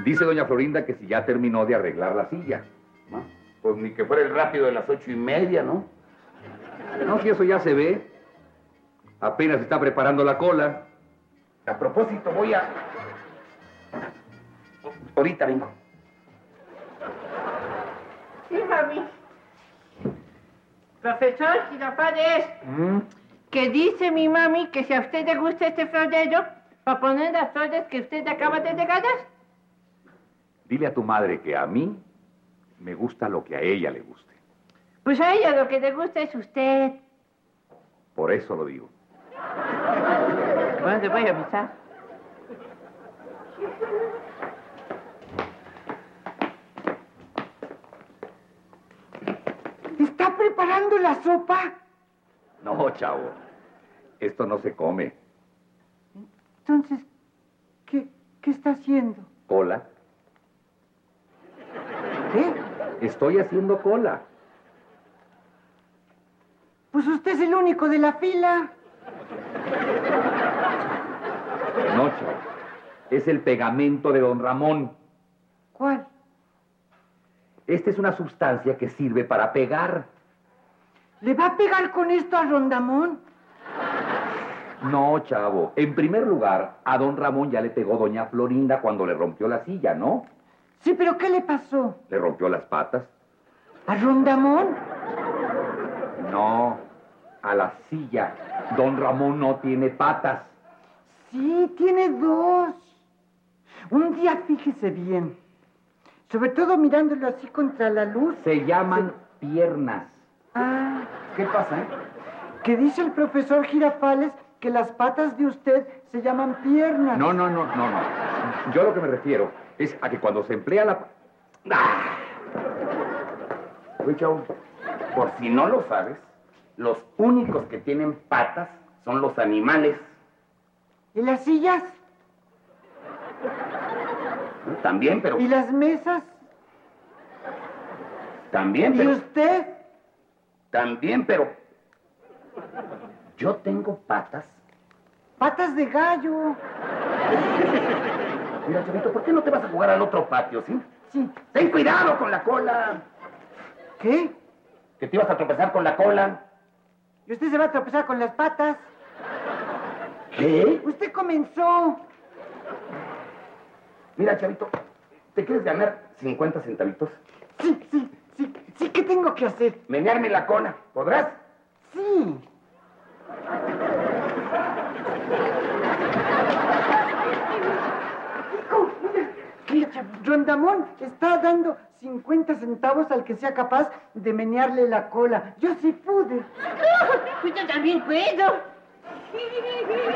Dice doña Florinda que si ya terminó de arreglar la silla. ¿No? Pues ni que fuera el rápido de las 8:30, ¿no? No, si eso ya se ve. Apenas está preparando la cola. A propósito, voy a... Ahorita vengo. Sí, mami. Profesor Girafales, que dice mi mami que si a usted le gusta este florero, para poner las flores que usted acaba de regalar. Dile a tu madre que a mí me gusta lo que a ella le guste. Pues a ella lo que le gusta es usted. Por eso lo digo. Bueno, te voy a avisar. ¿Está preparando la sopa? No, chavo. Esto no se come. Entonces, ¿qué está haciendo? ¿Cola? ¿Qué? Estoy haciendo cola. Pues usted es el único de la fila. No, chavo. Es el pegamento de don Ramón. ¿Cuál? Esta es una sustancia que sirve para pegar. ¿Le va a pegar con esto a Rondamón? No, chavo. En primer lugar, a don Ramón ya le pegó doña Florinda cuando le rompió la silla, ¿no? Sí, pero ¿qué le pasó? Le rompió las patas. ¿A Rondamón? No, a la silla. Don Ramón no tiene patas. Sí, tiene dos. Un día fíjese bien. Sobre todo mirándolo así contra la luz. Se llaman piernas. Ah, ¿Qué pasa, que dice el profesor Girafales que las patas de usted se llaman piernas. No. Yo lo que me refiero es a que cuando se emplea la... Oye, chavo, por si no lo sabes, los únicos que tienen patas son los animales. ¿Y las sillas? También, pero... ¿Y las mesas? También, ¿Y pero... usted? También, pero... Yo tengo patas. Patas de gallo. Mira, chavito, ¿por qué no te vas a jugar al otro patio, sí? Sí. ¡Ten cuidado con la cola! ¿Qué? Que te ibas a tropezar con la cola. ¿Y usted se va a tropezar con las patas? ¿Qué? Usted comenzó. Mira, chavito, ¿te quieres ganar 50 centavitos? Sí, ¿qué tengo que hacer? Menearme la cola, ¿podrás? Sí. Mira, Rondamón está dando 50 centavos al que sea capaz de menearle la cola. Yo sí pude. Pues yo también puedo.